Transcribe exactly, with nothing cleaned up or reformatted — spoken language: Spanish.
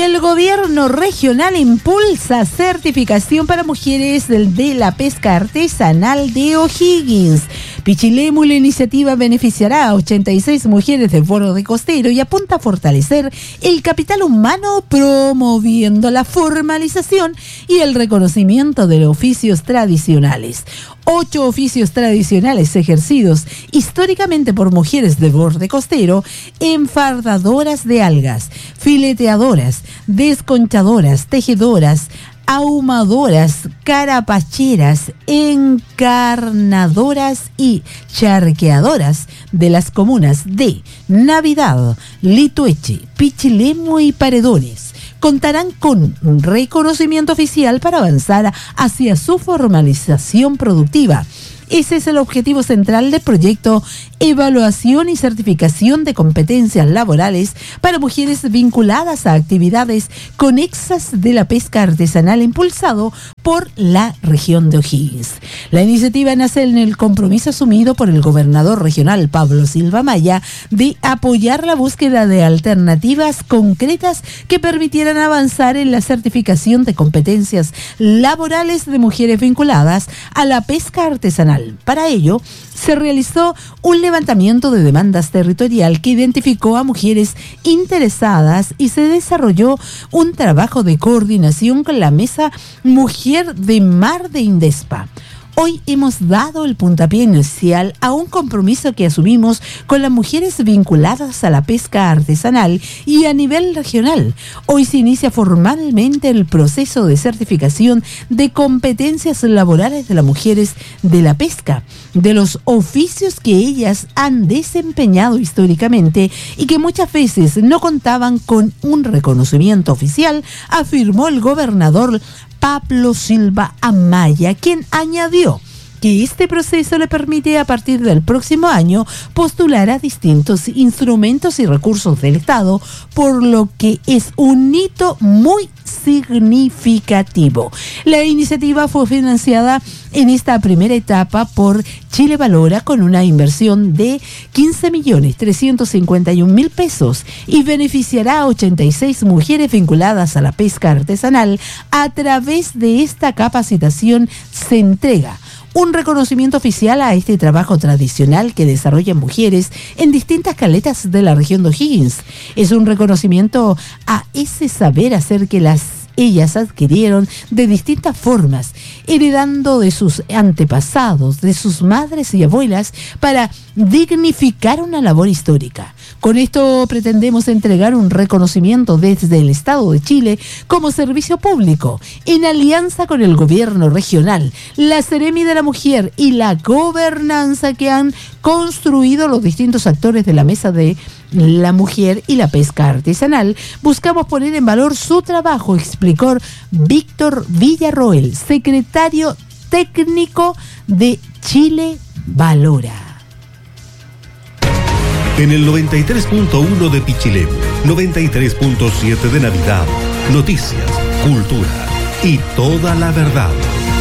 El gobierno regional impulsa certificación para mujeres de la pesca artesanal de O'Higgins. Pichilemu, la iniciativa beneficiará a ochenta y seis mujeres del borde costero y apunta a fortalecer el capital humano, promoviendo la formalización y el reconocimiento de los oficios tradicionales. Ocho oficios tradicionales ejercidos históricamente por mujeres de borde costero: enfardadoras de algas, fileteadoras, desconchadoras, tejedoras, ahumadoras, carapacheras, encarnadoras y charqueadoras de las comunas de Navidad, Litueche, Pichilemu y Paredones. Contarán con un reconocimiento oficial para avanzar hacia su formalización productiva. Ese es el objetivo central del proyecto Evaluación y Certificación de Competencias Laborales para Mujeres Vinculadas a Actividades Conexas de la Pesca Artesanal, impulsado por la región de O'Higgins. La iniciativa nace en el compromiso asumido por el gobernador regional Pablo Silva Maya de apoyar la búsqueda de alternativas concretas que permitieran avanzar en la certificación de competencias laborales de mujeres vinculadas a la pesca artesanal. Para ello, se realizó un levantamiento de demandas territorial que identificó a mujeres interesadas y se desarrolló un trabajo de coordinación con la Mesa Mujer de Mar de Indespa. Hoy hemos dado el puntapié inicial a un compromiso que asumimos con las mujeres vinculadas a la pesca artesanal y a nivel regional. Hoy se inicia formalmente el proceso de certificación de competencias laborales de las mujeres de la pesca, de los oficios que ellas han desempeñado históricamente y que muchas veces no contaban con un reconocimiento oficial, afirmó el gobernador Pablo Silva Amaya, quien añadió que este proceso le permite a partir del próximo año postular a distintos instrumentos y recursos del Estado, por lo que es un hito muy significativo. La iniciativa fue financiada en esta primera etapa por Chile Valora con una inversión de quince millones trescientos cincuenta y un mil pesos y beneficiará a ochenta y seis mujeres vinculadas a la pesca artesanal. A través de esta capacitación se entrega un reconocimiento oficial a este trabajo tradicional que desarrollan mujeres en distintas caletas de la región de O'Higgins. Es un reconocimiento a ese saber hacer que las ellas adquirieron de distintas formas, heredando de sus antepasados, de sus madres y abuelas, para dignificar una labor histórica. Con esto pretendemos entregar un reconocimiento desde el Estado de Chile como servicio público, en alianza con el gobierno regional, la Seremi de la Mujer y la gobernanza que han construido los distintos actores de la Mesa de la Mujer y la Pesca Artesanal. Buscamos poner en valor su trabajo, explicó Víctor Villarroel, secretario técnico de Chile Valora. En el noventa y tres punto uno de Pichilemu, noventa y tres punto siete de Navidad, noticias, cultura y toda la verdad.